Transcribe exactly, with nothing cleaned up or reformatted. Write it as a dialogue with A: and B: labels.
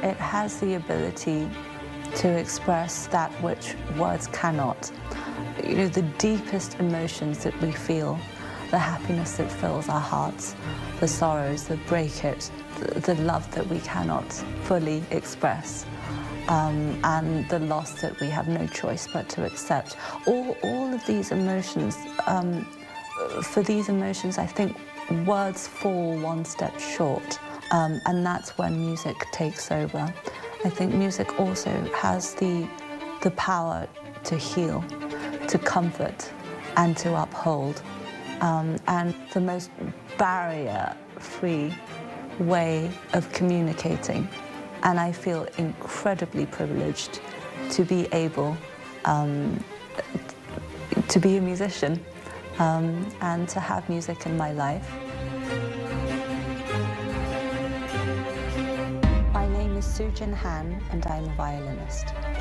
A: it has the ability to express that which words cannot. You know, the deepest emotions that we feel, the happiness that fills our hearts, the sorrows that break it, the, the love that we cannot fully express, um, and the loss that we have no choice but to accept. All, all of these emotions, um, for these emotions, I think words fall one step short, um, and that's when music takes over. I think music also has the, the power to heal, to comfort, and to uphold. Um, and the most barrier-free way of communicating. And I feel incredibly privileged to be able um, to be a musician um, and to have music in my life. My name is Sujin Han, and I'm a violinist.